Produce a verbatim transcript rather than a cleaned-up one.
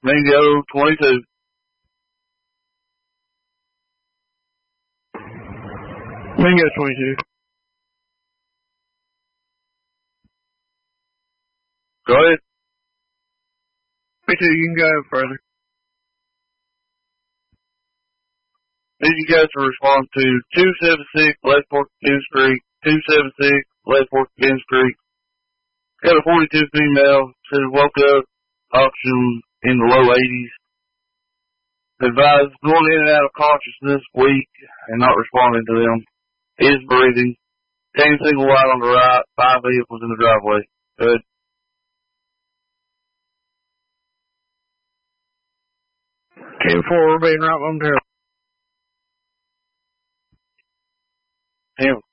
Mingo twenty-two. Mingo twenty-two. Go ahead. twenty-two, you can go further. Need you guys to respond to two seven six Left Fork Kings Creek, two seven six Left Fork Kings Creek. Got a forty-two female, says woke up, oxygen in the low eighties. Advised going in and out of consciousness, weak, and not responding to them. Is breathing. Ten single wide on the right, five vehicles in the driveway. Good. ten four, being right momentarily. Ten